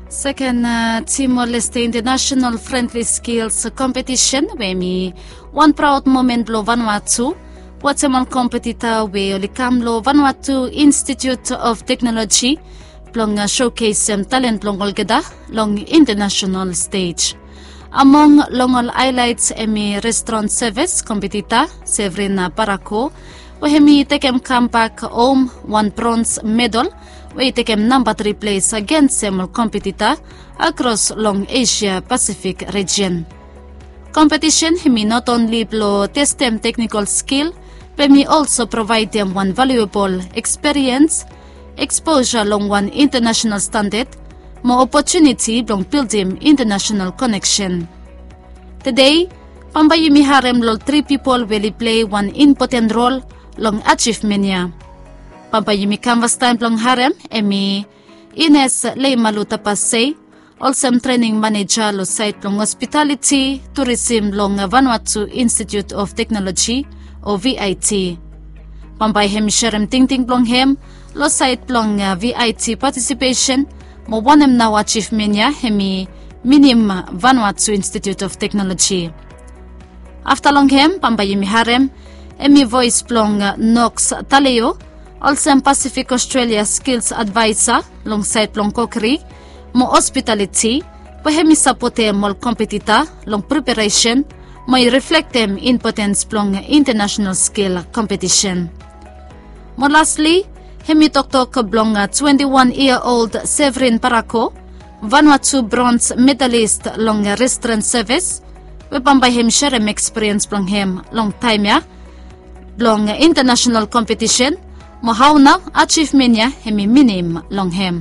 Second, Timor-Leste International Friendly Skills Competition, where me one proud moment lo Vanuatu, Guatemala competitor where Olicam lo Vanuatu Institute of Technology, plong showcase talent long olgeda long international stage. Among long highlights emi restaurant service competitor Severin Paraco, where me takem comeback home one bronze medal. We take number 3 place against several competitor across long Asia Pacific region. Competition me not only blow test them technical skill, but me also provide them one valuable experience, exposure along one international standard, more opportunity long building international connection. Today, Pambayumi Harem lol 3 people will play one important role long achievement ya. Pampayumi canvas time long harem emi Ines Leimaluta Pasay, also training manager lo site long hospitality tourism long Vanuatu Institute of Technology o VIT. Pampay hem sharem ting long hem lo site long VIT participation mo wanem now achievement ya hemi minim Vanuatu Institute of Technology. After long hem Pampayumi harem emi voice long Nox Taleo, also Pacific Australia Skills Advisor alongside long cookery, mo hospitality, pahemi supporte mo competitor long preparation, may reflect them importance long international skill competition. Mo lastly, hemi tok blong 21-year-old Severin Paraco, Vanuatu bronze medalist long restaurant service, we pambay hem share experience long him long time ya, long international competition. Mohawna achievement ya hemi minim long hem.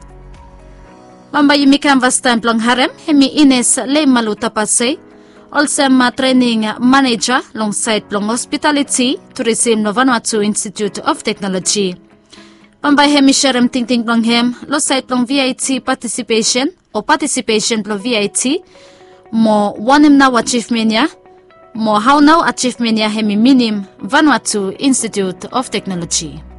Pambayumi canvas time long harem hemi Ines Leimaluta Pasay, also training manager long site long hospitality tourism no Vanuatu Institute of Technology. Pambay hemi sharem ting long hem lo site long VIT participation long VIT mo wanem na achievement ya. Mo how now achievement ya hemi minim Vanuatu Institute of Technology.